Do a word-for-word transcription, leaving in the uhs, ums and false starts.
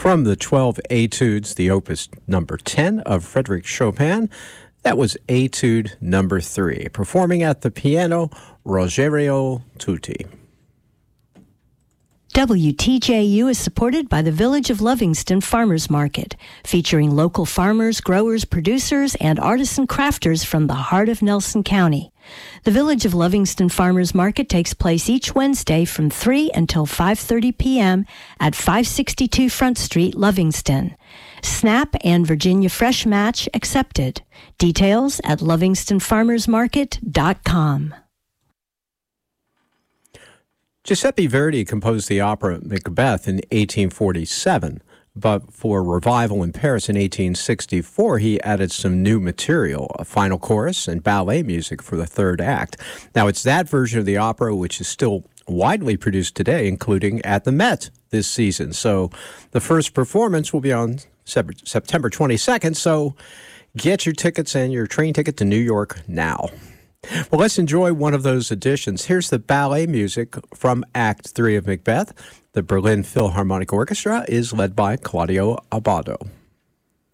From the twelve Etudes, the opus number ten of Frédéric Chopin, that was Etude number three. Performing at the piano, Rogerio Tutti. W T J U is supported by the Village of Lovingston Farmers Market, featuring local farmers, growers, producers, and artisan crafters from the heart of Nelson County. The Village of Lovingston Farmers Market takes place each Wednesday from three until five thirty p.m. at five sixty-two Front Street, Lovingston. SNAP and Virginia Fresh Match accepted. Details at lovingston farmers market dot com. Giuseppe Verdi composed the opera Macbeth in eighteen forty-seven, but for revival in Paris in eighteen sixty-four, he added some new material, a final chorus and ballet music for the third act. Now, it's that version of the opera which is still widely produced today, including at the Met this season. So the first performance will be on September twenty-second, so get your tickets and your train ticket to New York now. Well, let's enjoy one of those editions. Here's the ballet music from Act three of Macbeth. The Berlin Philharmonic Orchestra is led by Claudio Abbado.